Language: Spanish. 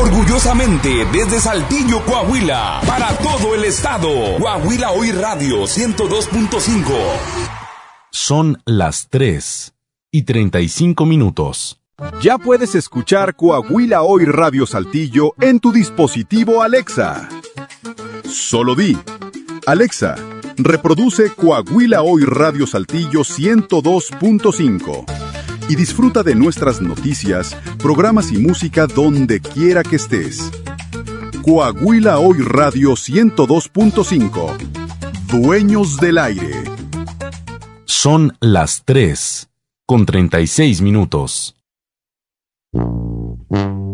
Orgullosamente desde Saltillo, Coahuila, para todo el estado. Coahuila Hoy Radio 102.5. Son las 3:35. Ya puedes escuchar Coahuila Hoy Radio Saltillo en tu dispositivo Alexa. Solo di: Alexa, reproduce Coahuila Hoy Radio Saltillo 102.5 y disfruta de nuestras noticias, programas y música donde quiera que estés. Coahuila Hoy Radio 102.5. Dueños del aire. Son las 3:36.